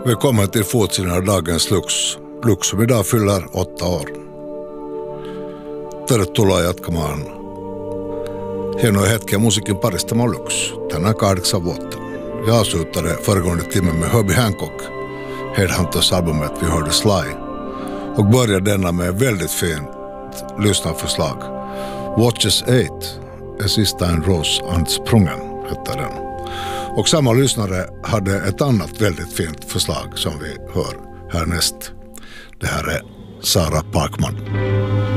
Välkommen till fotsidan av dagens Lux som idag fyller 8 år. Tervetuloa jatkamaan hienoja hetkiä musiikin parissa. Tämä on Lux. Tänään 8 vuotta. Jag avslutade föregående timmen med Herbie Hancock, Headhunters-albumet vi hörde Sly, och började denna med väldigt fint lyssnarförslag. Watches 8 är sista en ros ansprungen, hette den. Och samma lyssnare hade ett annat väldigt fint förslag som vi hör härnäst. Det här är Sara Parkman.